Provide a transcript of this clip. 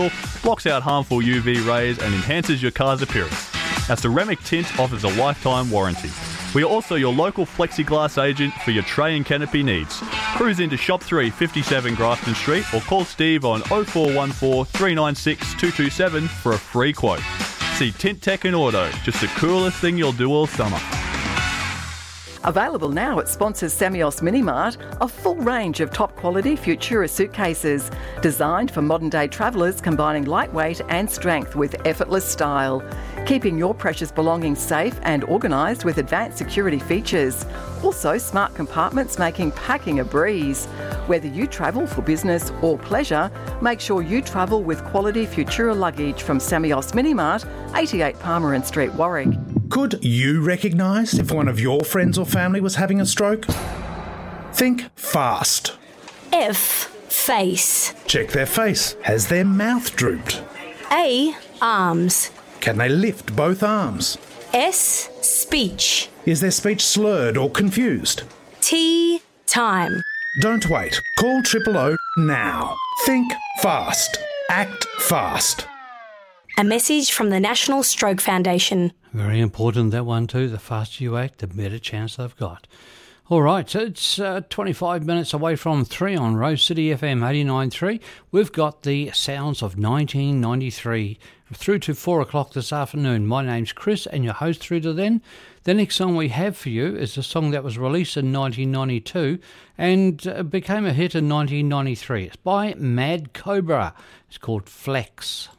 vehicle, blocks out harmful UV rays and enhances your car's appearance. Our ceramic tint offers a lifetime warranty. We are also your local plexiglass agent for your tray and canopy needs. Cruise into Shop 3, 57 Grafton Street, or call Steve on 0414 396 227 for a free quote. See Tint Tech and Auto, just the coolest thing you'll do all summer. Available now at sponsors Samios Minimart, a full range of top quality Futura suitcases, designed for modern day travellers, combining lightweight and strength with effortless style. Keeping your precious belongings safe and organised with advanced security features. Also smart compartments making packing a breeze. Whether you travel for business or pleasure, make sure you travel with quality Futura luggage from Samios Minimart, 88 Palmer Street, Warwick. Could you recognise if one of your friends or family was having a stroke? Think fast. F. Face. Check their face. Has their mouth drooped? A. Arms. Can they lift both arms? S. Speech. Is their speech slurred or confused? T. Time. Don't wait. Call 000 now. Think fast. Act fast. A message from the National Stroke Foundation. Very important, that one too. The faster you act, the better chance they've got. All right, so it's 25 minutes away from 3 on Rose City FM 89.3. We've got the sounds of 1993 through to 4 o'clock this afternoon. My name's Chris and your host through to then. The next song we have for you is a song that was released in 1992 and became a hit in 1993. It's by Mad Cobra. It's called Flex.